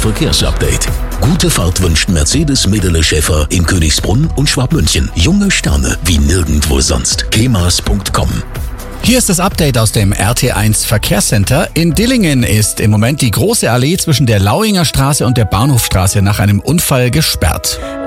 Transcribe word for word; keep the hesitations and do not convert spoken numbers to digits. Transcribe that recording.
Verkehrsupdate. Gute Fahrt wünscht Mercedes Medele Schäfer in Königsbrunn und Schwabmünchen. Junge Sterne wie nirgendwo sonst. kemas punkt com. Hier ist das Update aus dem R T eins Verkehrscenter. In Dillingen ist im Moment die große Allee zwischen der Lauinger Straße und der Bahnhofstraße nach einem Unfall gesperrt.